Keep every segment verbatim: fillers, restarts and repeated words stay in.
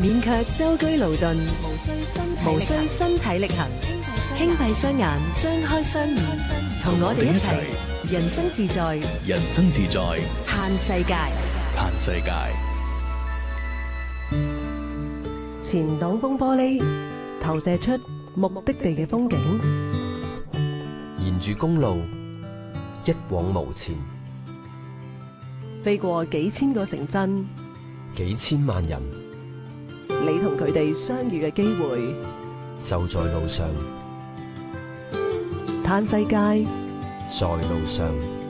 免卻舟車勞頓， 無需身體無需身體力行，輕閉雙眼，張開雙耳，同我哋一齊人生自在， 人生自在， 嘆世界。 嘆世界。 前擋風玻璃投射出目的地嘅風景， 沿住公路一往無前， 飛過幾千個城鎮， 幾千萬人， 你同佢哋相遇嘅機會就在路上。 嘆世界， 在路上。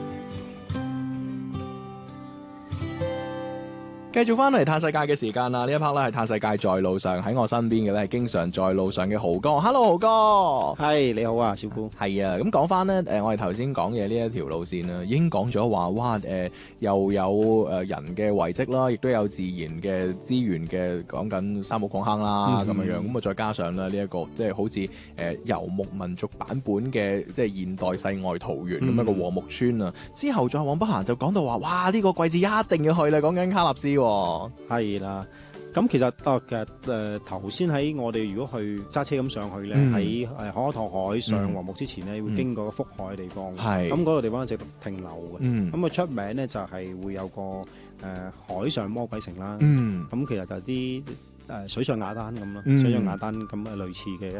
繼續翻嚟嘆世界嘅時間啦，呢一 part 咧係嘆世界在路上，喺我身邊嘅咧係經常在路上嘅豪哥。Hello，豪哥。 係，你好啊，小姑。 係啊，咁講翻咧，誒，我哋頭先講嘅呢一條路線啦，已經講咗話，哇，誒、呃，又有誒人嘅遺跡啦，亦都有自然嘅資源嘅，講緊三木礦坑啦，咁樣、嗯、樣，咁啊再加上咧呢一個，即係好似誒游牧民族版本嘅，即係現代世外桃源咁、嗯、一個禾木村啊。之後再往北行就講到話，哇，呢、這個季節一定要去啦，講緊卡納斯。 係啦，咁其實啊，其實誒頭先喺我哋如果去揸車咁上去咧，喺誒可可托海上禾木之前咧，會經過個福海嘅地方，咁嗰個地方值得停留嘅。咁佢出名咧就係會有個誒海上魔鬼城啦，咁其實就啲誒水上雅丹咁咯，水上雅丹咁嘅類似嘅